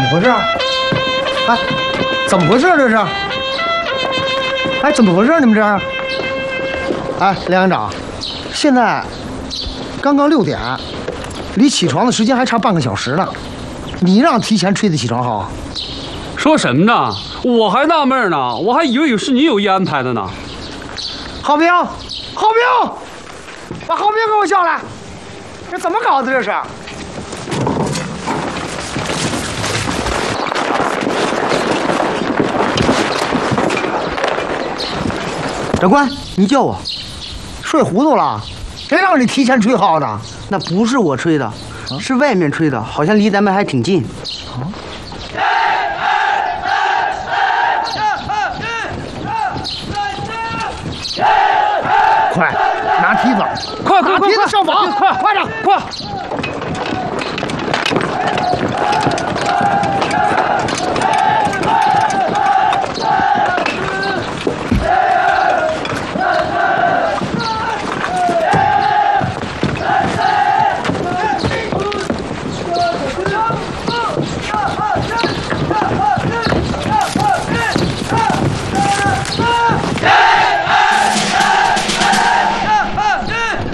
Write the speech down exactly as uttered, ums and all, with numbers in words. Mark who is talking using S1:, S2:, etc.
S1: 回事？哎，怎么回事这是？哎，怎么回事？你们这儿？哎，梁营长，现在刚刚六点，离起床的时间还差半个小时呢。你让提前吹的起床号啊？
S2: 说什么呢？我还纳闷呢，我还以为是你有意安排的呢。
S1: 郝兵，郝兵，把郝兵给我叫来！这怎么搞的？这是？
S3: 长官，你叫我，
S1: 睡糊涂了？谁让你提前吹号的？
S3: 那不是我吹的，啊、是外面吹的，好像离咱们还挺近。啊、
S1: 快拿梯子，
S2: 快快
S1: 拿梯子上房，
S2: 快
S1: 快点，
S2: 快！